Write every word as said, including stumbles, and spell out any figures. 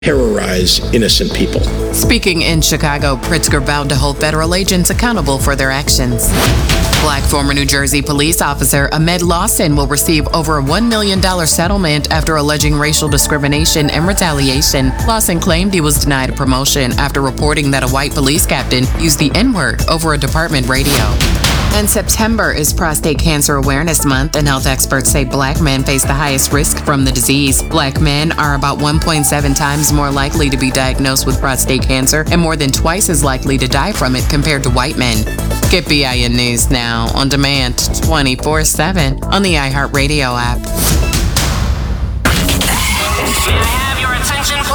terrorize innocent people. Speaking in Chicago, Pritzker vowed to hold federal agents accountable for their actions. Black former New Jersey police officer Ahmed Lawson will receive over a one million dollars settlement after alleging racial discrimination and retaliation. Lawson claimed he was denied a promotion after reporting that a white police captain used the N-word over a department radio. And September is Prostate Cancer Awareness Month, and health experts say black men face the highest risk from the disease. Black men are about one point seven times more likely to be diagnosed with prostate cancer and more than twice as likely to die from it compared to white men. Get B I N News now on demand twenty-four seven on the iHeartRadio app.